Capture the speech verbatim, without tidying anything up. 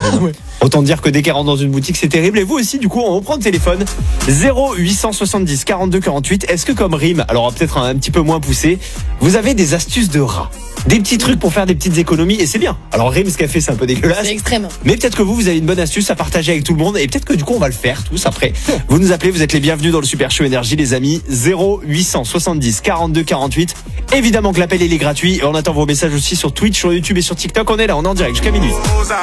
Ouais. Autant dire que dès qu'elle rentre dans une boutique, c'est terrible. Et vous aussi, du coup, on reprend le téléphone. zéro huit cent soixante-dix quarante-deux quarante-huit. Est-ce que comme rime, alors peut-être un, un petit peu moins poussé, vous avez des astuces de rat? Des petits trucs pour faire des petites économies, et c'est bien. Alors Rime, ce qu'elle fait, c'est un peu dégueulasse. C'est extrême. Mais peut-être que vous, vous avez une bonne astuce à partager avec tout le monde. Et peut-être que du coup, on va le faire tous après. Vous nous appelez, vous êtes les bienvenus dans le Super Show Énergie, les amis. zéro huit cent soixante-dix quarante-deux quarante-huit. Évidemment que l'appel, il est gratuit. Et on attend vos messages aussi sur Twitch, sur YouTube et sur TikTok. On est là, on est en direct jusqu'à minuit.